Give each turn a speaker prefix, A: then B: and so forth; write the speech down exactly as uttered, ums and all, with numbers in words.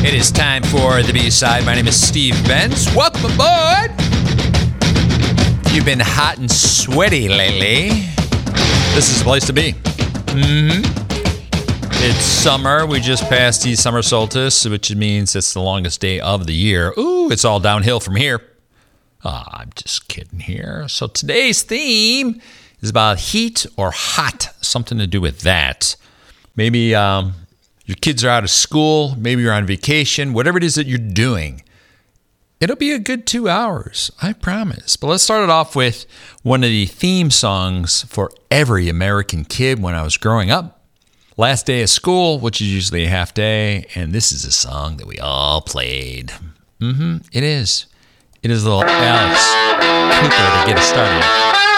A: It is time for the B-side. My name is Steve Benz. Welcome aboard. You've been hot and sweaty lately. This is the place to be. Mm-hmm. It's summer. We just passed the summer solstice, which means it's the longest day of the year. Ooh, it's all downhill from here. Oh, I'm just kidding here. So today's theme is about heat or hot, something to do with that. Maybe um, your kids are out of school. Maybe you're on vacation. Whatever it is that you're doing, it'll be a good two hours, I promise. But let's start it off with one of the theme songs for every American kid when I was growing up. Last day of school, which is usually a half day, and this is a song that we all played. Mm-hmm, it is. It is little Alex Cooper to get us started.